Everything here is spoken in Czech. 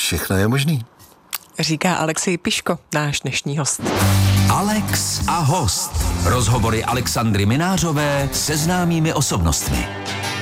Všechno je možný. Říká Alexej Piško, náš dnešní host. Alex a host. Rozhovory Alexandry Minářové se známými osobnostmi.